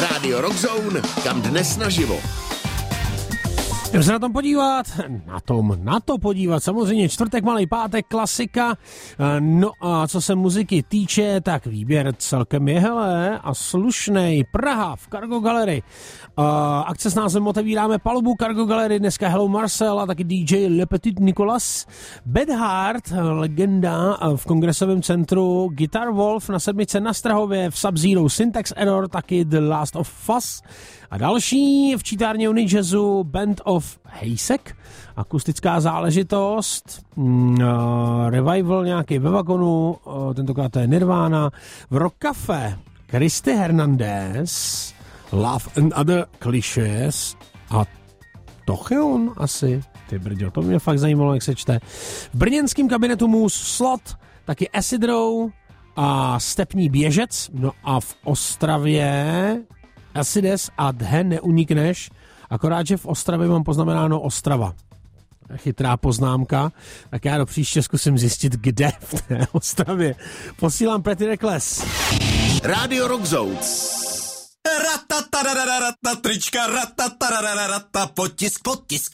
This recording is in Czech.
Rádio Rockzone, kam dnes naživo. Jdeme se na tom podívat, na to podívat, samozřejmě čtvrtek, malý pátek, klasika, no a co se muziky týče, tak výběr celkem je hele a slušnej, Praha v Cargo Gallery, akce s názvem Otevíráme palubu Cargo Gallery, dneska Hello Marcel a taky DJ Le Petit Nicolas, Bad Heart, legenda v kongresovém centru, Guitar Wolf na 7 na Strahově, v Sub-Zero Syntax Error, taky The Last of Us. A další v čítárně Uni Jazzu Band of Hejsek, akustická záležitost, revival nějaký ve vagonu, tentokrát to je Nirvana, v Rock Café Christy Hernandez, Love and Other Clichés a Tocheon asi, ty brďo, to mě fakt zajímalo, jak se čte. V brněnském kabinetu Moose Slot, taky Acid Row a Stepní běžec, no a v Ostravě Acides a Dhe neunikneš, akorát, že v Ostravě mám poznamenáno Ostrava. Chytrá poznámka, tak já do příště zkusím zjistit, kde v té Ostravě. Posílám Pretty Reckless. Rádio Rockzone. Ratatatararata, trička, ratatatararata, potisk, potisk.